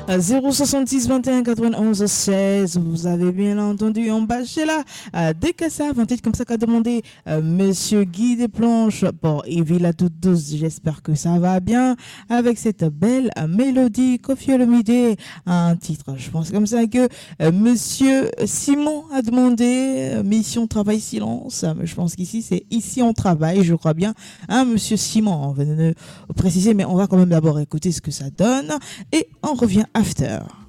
066 21 91 16. Vous avez bien entendu en bas chez là. Dès que ça, un titre comme ça qu'a demandé Monsieur Guy Desplanches pour Evil à toute douce. J'espère que ça va bien avec cette belle mélodie. Kofi Olomide, un titre. Je pense comme ça que Monsieur Simon a demandé Mission Travail Silence. Je pense qu'ici c'est Ici on travaille, je crois bien. Hein, Monsieur Simon, on va nous préciser, mais on va quand même d'abord écouter ce que ça donne et on revient after.